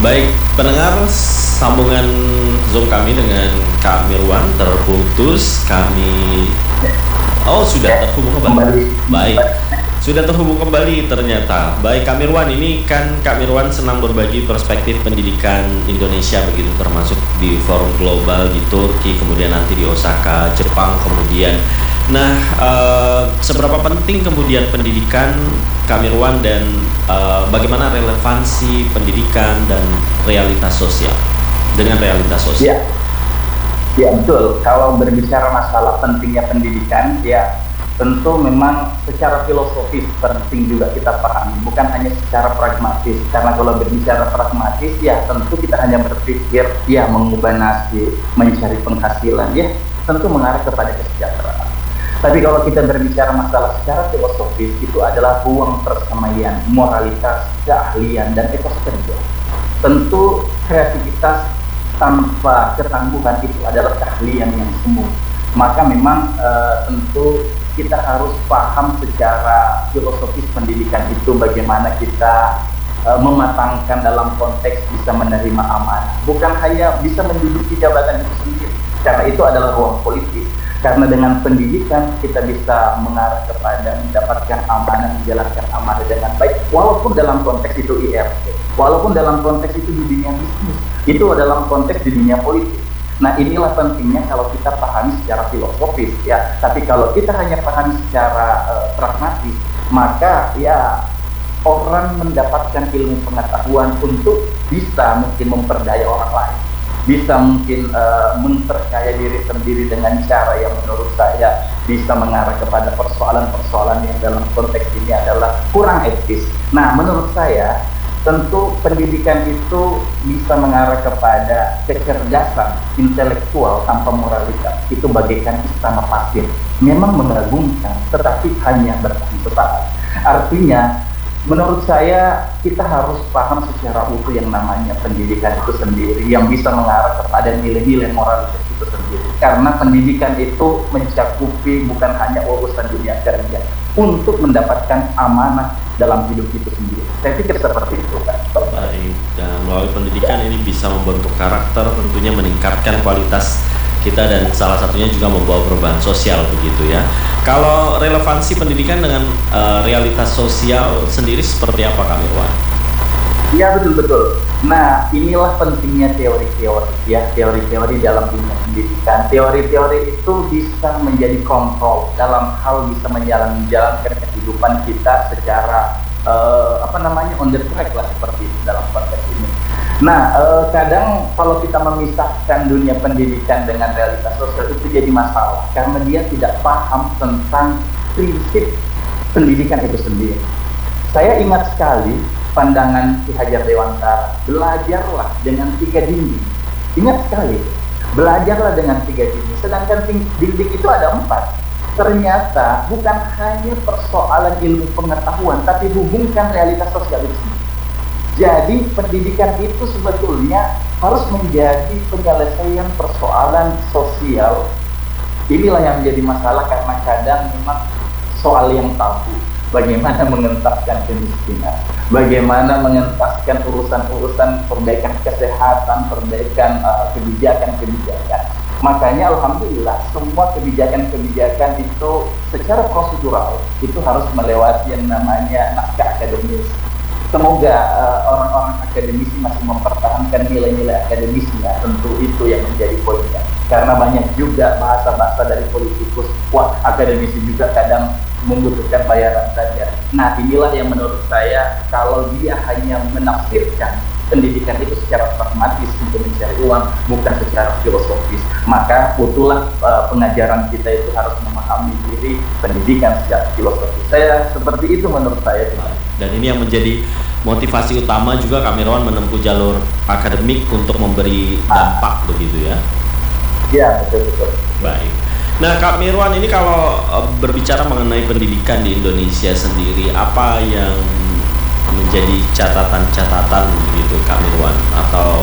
Baik, pendengar, sambungan Zoom kami dengan Kak Mirwan terputus. Sudah terhubung kembali. Kembali. Baik, sudah terhubung kembali ternyata. Baik, Kak Mirwan, ini kan Kak Mirwan senang berbagi perspektif pendidikan Indonesia begitu, termasuk di forum global di Turki, kemudian nanti di Osaka, Jepang, kemudian. Nah, seberapa penting kemudian pendidikan Kak Mirwan dan bagaimana relevansi pendidikan dan realitas sosial dengan realitas sosial? Ya, ya betul. Kalau berbicara masalah pentingnya pendidikan, ya tentu memang secara filosofis penting juga kita pahami, bukan hanya secara pragmatis. Karena kalau berbicara pragmatis, ya tentu kita hanya berpikir, ya mengubah nasib, mencari penghasilan, ya tentu mengarah kepada kesejahteraan. Tapi kalau kita berbicara masalah secara filosofis, itu adalah ruang persemaian, moralitas, keahlian, dan etos kerja. Tentu kreativitas tanpa ketangguhan itu adalah keahlian yang semu. Maka memang tentu kita harus paham secara filosofis pendidikan itu bagaimana kita mematangkan dalam konteks bisa menerima amanah. Bukan hanya bisa menduduki jabatan itu sendiri, karena itu adalah ruang politik. Karena dengan pendidikan kita bisa mengarah kepada mendapatkan amanah, menjalankan amanah dengan baik, walaupun dalam konteks itu IRT, walaupun dalam konteks itu di dunia bisnis, itu dalam konteks di dunia politik. Nah, inilah pentingnya kalau kita pahami secara filosofis, ya. Tapi kalau kita hanya pahami secara pragmatis, maka ya orang mendapatkan ilmu pengetahuan untuk bisa mungkin memperdaya orang lain, bisa mungkin memperkaya diri sendiri dengan cara yang menurut saya bisa mengarah kepada persoalan-persoalan yang dalam konteks ini adalah kurang etis. Nah, menurut saya tentu pendidikan itu bisa mengarah kepada kecerdasan intelektual tanpa moralitas. Itu bagaikan istana pasir, memang mengagumkan tetapi hanya bertahan sesaat. Artinya menurut saya kita harus paham secara utuh yang namanya pendidikan itu sendiri, yang bisa mengarah kepada nilai-nilai moralitas itu sendiri. Karena pendidikan itu mencakupi bukan hanya urusan dunia kerja, untuk mendapatkan amanah dalam hidup itu sendiri. Saya pikir seperti itu, kan. Baik, dan melalui pendidikan ini bisa membentuk karakter, tentunya meningkatkan kualitas kita dan salah satunya juga membawa perubahan sosial begitu ya. Kalau relevansi pendidikan dengan realitas sosial sendiri seperti apa, Kak Mirwan? Ya, betul-betul. Nah, inilah pentingnya teori-teori, ya, teori-teori dalam dunia pendidikan. Teori-teori itu bisa menjadi kontrol dalam hal bisa menjalankan kehidupan kita secara on the track lah, seperti itu dalam konteks ini. Nah, kadang kalau kita memisahkan dunia pendidikan dengan realitas sosial itu jadi masalah, karena dia tidak paham tentang prinsip pendidikan itu sendiri. Saya ingat sekali pandangan Ki Hajar Dewantara, belajarlah dengan 3 dinding. Ingat sekali, belajarlah dengan 3 dinding, sedangkan dinding itu ada 4. Ternyata bukan hanya persoalan ilmu pengetahuan, tapi hubungkan realitas sosial itu sendiri. Jadi pendidikan itu sebetulnya harus menjadi penyelesaian persoalan sosial. Inilah yang menjadi masalah, karena kadang memang soal yang tabu. Bagaimana mengentaskan kemiskinan, bagaimana mengentaskan urusan-urusan perbaikan kesehatan, perbaikan kebijakan-kebijakan. Makanya alhamdulillah semua kebijakan-kebijakan itu secara prosedural itu harus melewati yang namanya naskah akademis. Semoga orang-orang akademisi masih mempertahankan nilai-nilai akademisnya, tentu itu yang menjadi poinnya. Karena banyak juga bahasa-bahasa dari politikus, wah akademisi juga kadang membutuhkan bayaran saja. Nah, inilah yang menurut saya kalau dia hanya menafsirkan pendidikan itu secara pragmatis untuk mencari uang, bukan secara filosofis, maka butuhlah pengajaran kita itu harus memahami diri pendidikan secara filosofis. Saya seperti itu menurut saya. Dan ini yang menjadi motivasi utama juga Kak Mirwan menempuh jalur akademik untuk memberi dampak begitu ya. Ya, betul-betul. Baik. Nah, Kak Mirwan, ini kalau berbicara mengenai pendidikan di Indonesia sendiri, apa yang menjadi catatan-catatan begitu, Kak Mirwan? Atau